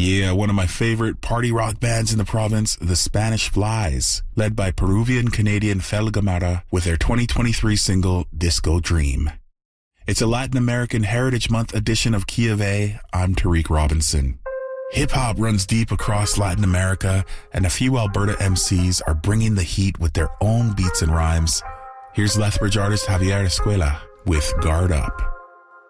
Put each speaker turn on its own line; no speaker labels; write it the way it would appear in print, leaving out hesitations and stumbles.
Yeah, one of my favorite party rock bands in the province, the Spanish Flies, led by Peruvian-Canadian Fel Gamarra with their 2023 single, Disco Dream. It's a Latin American Heritage Month edition of Key of A. I'm Tariq Robinson. Hip-hop runs deep across Latin America, and a few Alberta MCs are bringing the heat with their own beats and rhymes. Here's Lethbridge artist Javier Escuela with Guard Up.